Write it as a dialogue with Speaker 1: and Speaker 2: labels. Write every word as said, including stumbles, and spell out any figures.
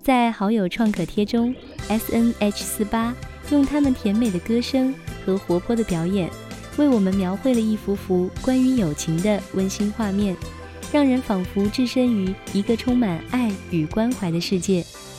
Speaker 1: 在好友创可贴中 S N H 四八 用他们甜美的歌声和活泼的表演，为我们描绘了一幅幅关于友情的温馨画面，让人仿佛置身于一个充满爱与关怀的世界。